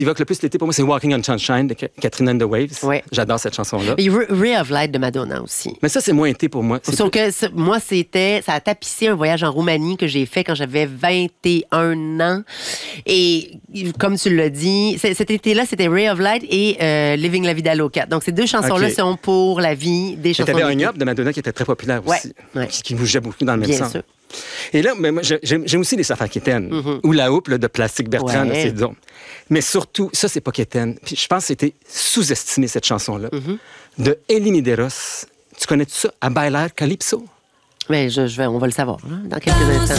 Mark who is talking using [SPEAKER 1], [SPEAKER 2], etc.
[SPEAKER 1] évoque le plus l'été pour moi, c'est Walking on Sunshine de Katrina and the Waves.
[SPEAKER 2] Ouais.
[SPEAKER 1] J'adore cette chanson-là.
[SPEAKER 2] Et Ray of Light de Madonna aussi.
[SPEAKER 1] Mais ça, c'est moins été pour moi.
[SPEAKER 2] Sauf que moi, ça a tapissé un voyage en Roumanie que j'ai fait quand j'avais 21 ans. Et comme tu l'as dit, cet été-là, c'était Ray of Light et Living la Vida Loca. Donc, ces deux chansons-là sont pour la vie des chansons.
[SPEAKER 1] Il y avait un Up de Madonna qui était très populaire aussi, qui bougeait beaucoup dans le même sens. Sûr. Et là, moi, j'aime aussi les affaires quétaines. Ou la houppe de Plastique Bertrand, là, c'est donc. Mais surtout, ça, c'est pas quétaine. Puis je pense que c'était sous-estimé, cette chanson-là. De Elie Medeiros. Tu connais ça? À Bailar Calypso?
[SPEAKER 2] Mais on va le savoir dans quelques instants.